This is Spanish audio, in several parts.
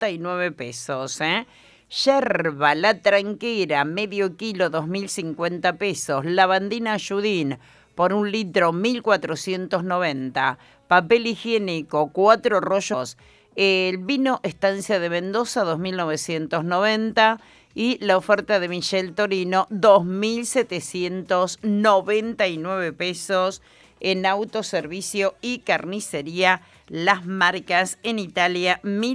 99 pesos, ¿eh? Yerba La Tranquera, medio kilo, 2.050 pesos. Lavandina Ayudín, por 1 litro, 1.490. Papel higiénico, 4 rollos. El vino Estancia de Mendoza, 2.990. Y la oferta de Michel Torino, 2.799 pesos. En autoservicio y carnicería, Las Marcas, en Italia,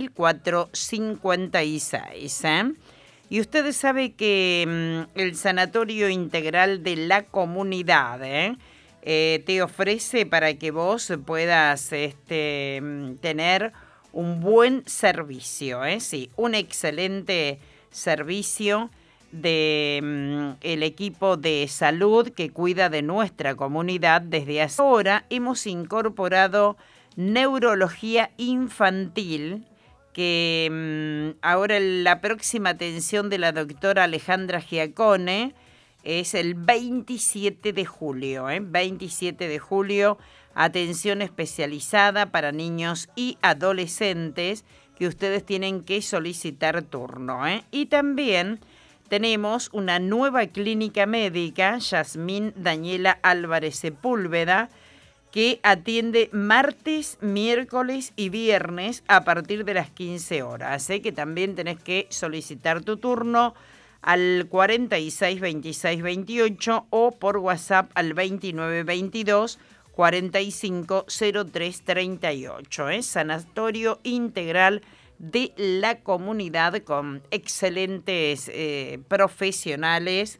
1.456. Y ustedes saben que el Sanatorio Integral de la Comunidad te ofrece para que vos puedas tener un buen servicio, sí, un excelente servicio de el equipo de salud que cuida de nuestra comunidad. Desde hace ahora hemos incorporado neurología infantil, que ahora la próxima atención de la doctora Alejandra Giacone es el 27 de julio, 27 de julio, atención especializada para niños y adolescentes, que ustedes tienen que solicitar turno, y también tenemos una nueva clínica médica, Yasmín Daniela Álvarez Sepúlveda, que atiende martes, miércoles y viernes a partir de las 15 horas, que también tenés que solicitar tu turno al 46 26 28 o por WhatsApp al 29 22 45 03 38. Sanatorio Integral de la Comunidad, con excelentes profesionales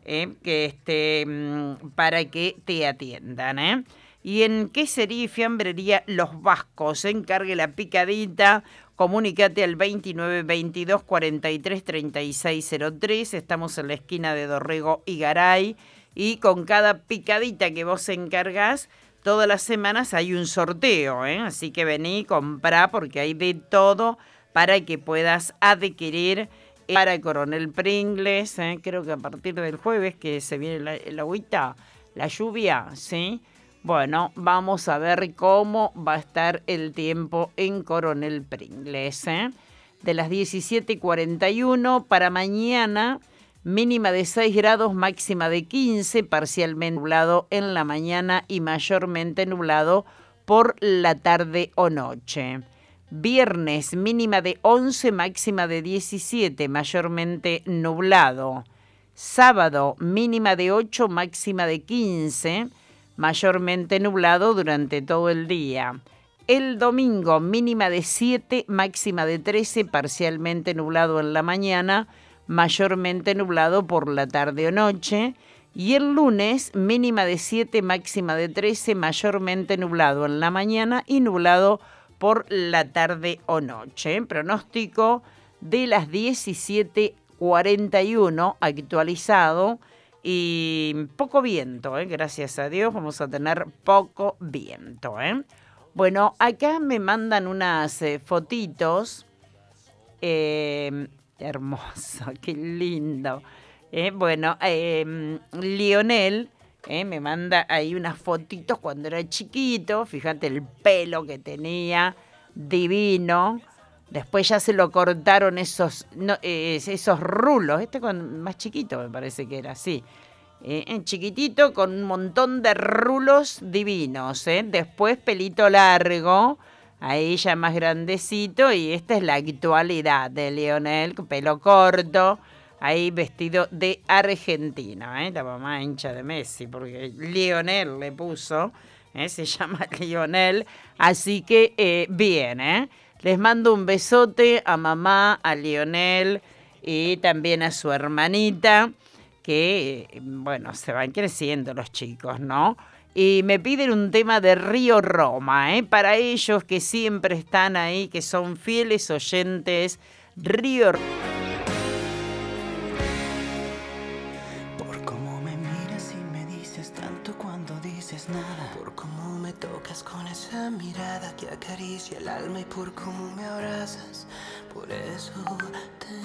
para que te atiendan. Y en quesería y fiambrería Los Vascos, encargue la picadita, comunícate al 29 22 43 36 03. Estamos en la esquina de Dorrego y Garay, y con cada picadita que vos encargás, todas las semanas hay un sorteo, así que vení y comprá, porque hay de todo para que puedas adquirir para Coronel Pringles. Creo que a partir del jueves que se viene el agüita, la lluvia, ¿sí? Bueno, vamos a ver cómo va a estar el tiempo en Coronel Pringles. De las 17:41 para mañana, mínima de 6 grados, máxima de 15, parcialmente nublado en la mañana y mayormente nublado por la tarde o noche. Viernes, mínima de 11, máxima de 17, mayormente nublado. Sábado, mínima de 8, máxima de 15, mayormente nublado durante todo el día. El domingo, mínima de 7, máxima de 13, parcialmente nublado en la mañana, mayormente nublado por la tarde o noche. Y el lunes, mínima de 7, máxima de 13, mayormente nublado en la mañana y nublado por la tarde o noche. Pronóstico de las 17:41 actualizado, y poco viento, gracias a Dios vamos a tener poco viento. Bueno, acá me mandan unas fotitos. Hermoso, qué lindo. Bueno, Lionel me manda ahí unas fotitos cuando era chiquito. Fíjate el pelo que tenía, divino. Después ya se lo cortaron esos rulos. Más chiquito me parece que era así. Chiquitito con un montón de rulos divinos. Después pelito largo, ahí ya más grandecito. Y esta es la actualidad de Lionel, pelo corto, ahí vestido de argentino. La mamá hincha de Messi, porque Lionel le puso. Se llama Lionel. Así que bien, Les mando un besote a mamá, a Lionel y también a su hermanita, que, bueno, se van creciendo los chicos, ¿no? Y me piden un tema de Río Roma, para ellos que siempre están ahí, que son fieles oyentes. Río Roma. Por cómo me miras y me dices tanto cuando dices nada. Por cómo me tocas con esa mirada que acaricia el alma y por cómo me abrazas. Por eso te